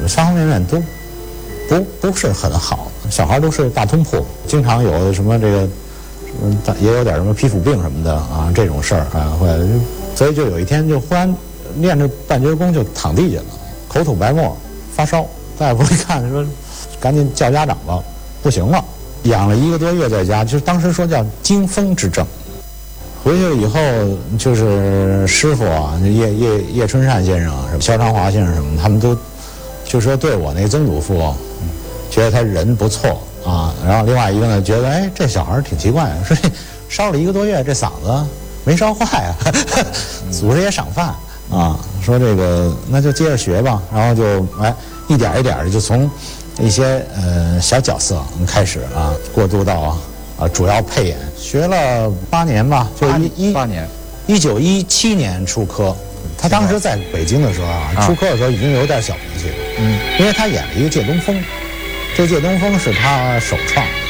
方方面面都不是很好，小孩都是大通铺，经常有什么这个，也有点什么皮肤病什么的啊，这种事儿啊，所以就有一天就忽然练着半截功就躺地下了，口吐白沫，发烧，大夫一看说，赶紧叫家长吧，不行了，养了1个多月在家，就是当时说叫惊风之症。回去了以后，就是师傅啊，叶春善先生、什么肖长华先生什么，他们都就说对我那曾祖父，觉得他人不错啊。然后另外一个呢，觉得哎这小孩挺奇怪，说烧了1个多月，这嗓子没烧坏啊，祖师爷赏饭啊，说这个那就接着学吧。然后就一点一点的就从一些小角色开始啊，过渡到主要配演，学了8年吧，就 8年 ，1917年出科。他当时在北京的时候出科的时候已经有点小名气了，因为他演了一个借东风，这借东风是他首创的。